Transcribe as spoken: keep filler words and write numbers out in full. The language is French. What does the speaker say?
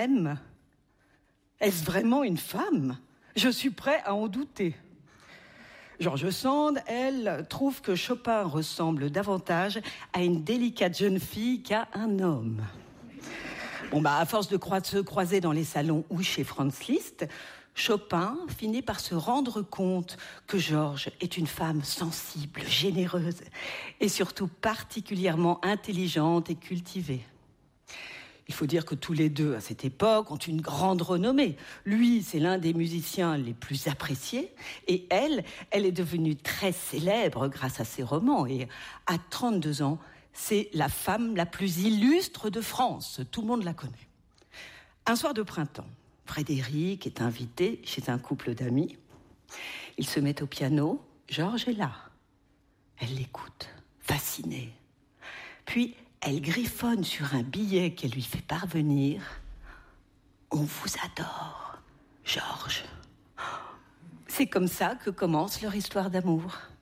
m'aime. Est-ce vraiment une femme ? Je suis prêt à en douter. George Sand, elle, trouve que Chopin ressemble davantage à une délicate jeune fille qu'à un homme. Bon, bah, à force de croi- se croiser dans les salons ou chez Franz Liszt, Chopin finit par se rendre compte que Georges est une femme sensible, généreuse et surtout particulièrement intelligente et cultivée. Il faut dire que tous les deux, à cette époque, ont une grande renommée. Lui, c'est l'un des musiciens les plus appréciés. Et elle, elle est devenue très célèbre grâce à ses romans. Et à trente-deux ans, c'est la femme la plus illustre de France. Tout le monde la connaît. Un soir de printemps, Frédéric est invité chez un couple d'amis. Ils se mettent au piano. Georges est là. Elle l'écoute, fascinée. Puis, elle griffonne sur un billet qu'elle lui fait parvenir. « On vous adore, Georges. » C'est comme ça que commence leur histoire d'amour.